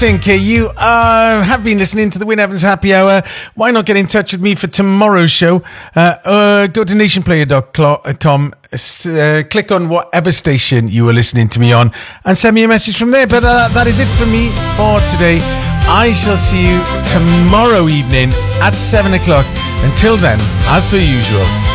Stinker, you have been listening to the Win Evans Happy Hour. Why not get in touch with me for tomorrow's show? Go to nationplayer.com, click on whatever station you were listening to me on, and send me a message from there. But that is it for me for today. I shall see you tomorrow evening at 7 o'clock. Until then, as per usual,